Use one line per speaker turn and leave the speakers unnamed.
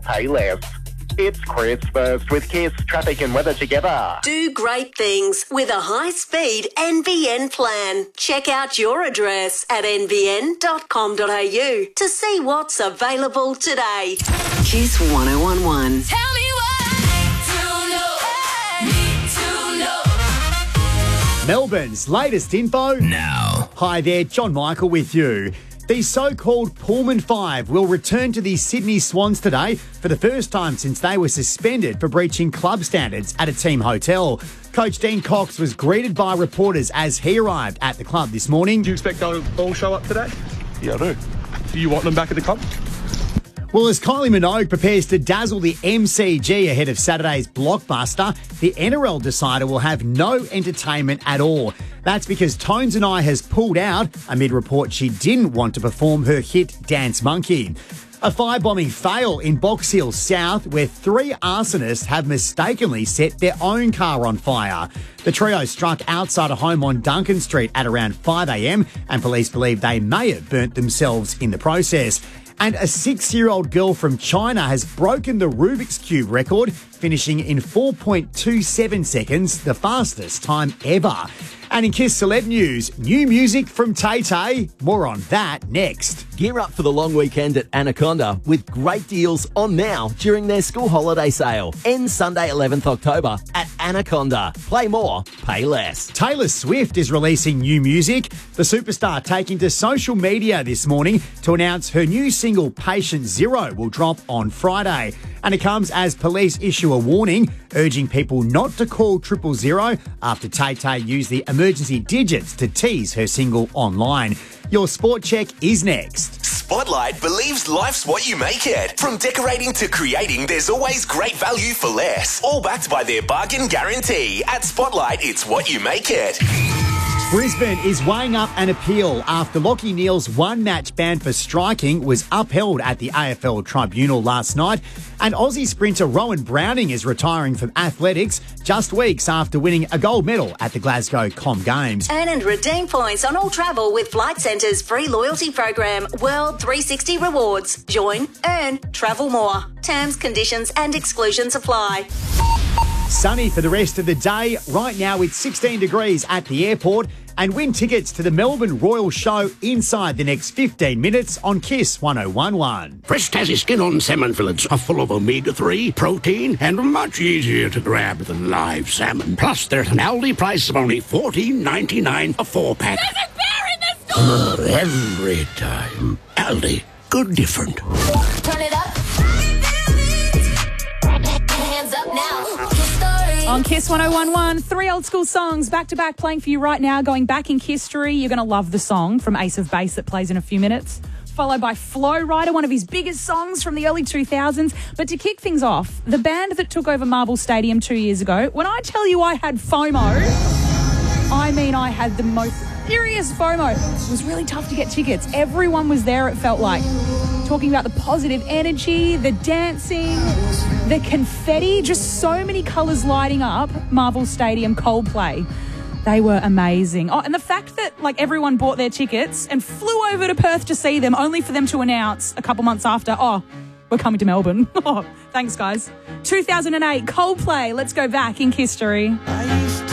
pay less. It's Chris first with Kiss Traffic and Weather together.
Do great things with a high-speed NBN plan. Check out your address at nbn.com.au to see what's available today. Kiss 1011.
Tell me what I need to know.
Melbourne's latest info
now.
Hi there, John Michael with you. The so-called Pullman Five will return to the Sydney Swans today for the first time since they were suspended for breaching club standards at a team hotel. Coach Dean Cox was greeted by reporters as he arrived at the club this morning.
Do you expect they'll all show up today?
Yeah, I do.
Do you want them back at the club?
Well, as Kylie Minogue prepares to dazzle the MCG ahead of Saturday's blockbuster, the NRL decider will have no entertainment at all. That's because Tones and I has pulled out amid reports she didn't want to perform her hit Dance Monkey. A firebombing fail in Box Hill South where 3 arsonists have mistakenly set their own car on fire. The trio struck outside a home on Duncan Street at around 5 a.m. and police believe they may have burnt themselves in the process. And a 6-year-old girl from China has broken the Rubik's Cube record, finishing in 4.27 seconds, the fastest time ever. And in Kiss Celeb News, new music from Tay Tay. More on that next.
Gear up for the long weekend at Anaconda with great deals on now during their school holiday sale. Ends Sunday 11th October at Anaconda. Play more, pay less.
Taylor Swift is releasing new music. The superstar taking to social media this morning to announce her new single Patient Zero will drop on Friday. And it comes as police issue a warning urging people not to call 000 after Tay-Tay used the emergency digits to tease her single online. Your sport check is next.
Spotlight believes life's what you make it. From decorating to creating, there's always great value for less. All backed by their bargain guarantee. At Spotlight, it's what you make it.
Brisbane is weighing up an appeal after Lachie Neale's one-match ban for striking was upheld at the AFL Tribunal last night. And Aussie sprinter Rowan Browning is retiring from athletics just weeks after winning a gold medal at the Glasgow Com Games.
Earn and redeem points on all travel with Flight Centre's free loyalty program, World 360 Rewards. Join, earn, travel more. Terms, conditions and exclusions apply.
Sunny for the rest of the day. Right now it's 16 degrees at the airport. And win tickets to the Melbourne Royal Show inside the next 15 minutes on Kiss 1011.
Fresh Tassie skin-on salmon fillets are full of omega-3, protein, and much easier to grab than live salmon. Plus, they're at an Aldi price of only $14.99 a 4-pack.
There's a bear in the store!
Every time. Aldi. Good different.
Turn it up. Hands up now.
On Kiss 1011, 3 old school songs back to back playing for you right now. Going back in history, you're going to love the song from Ace of Base that plays in a few minutes. Followed by Flow Rider, one of his biggest songs from the early 2000s. But to kick things off, the band that took over Marvel Stadium 2 years ago, when I tell you I had FOMO, I mean I had the most serious FOMO. It was really tough to get tickets. Everyone was there, it felt like. Talking about the positive energy, the dancing, the confetti, just so many colours lighting up Marvel Stadium Coldplay. They were amazing. Oh, and the fact that everyone bought their tickets and flew over to Perth to see them only for them to announce a couple months after, we're coming to Melbourne. Thanks, guys. 2008, Coldplay. Let's go back in history.